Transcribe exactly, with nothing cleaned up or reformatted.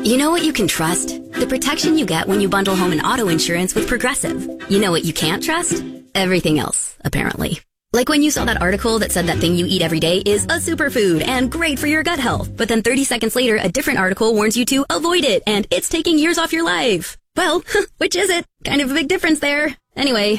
You know what you can trust? The protection you get when you bundle home and auto insurance with Progressive. You know what you can't trust? Everything else, apparently. Like when you saw that article that said that thing you eat every day is a superfood and great for your gut health. But then thirty seconds later, a different article warns you to avoid it and it's taking years off your life. Well, which is it? Kind of a big difference there. Anyway,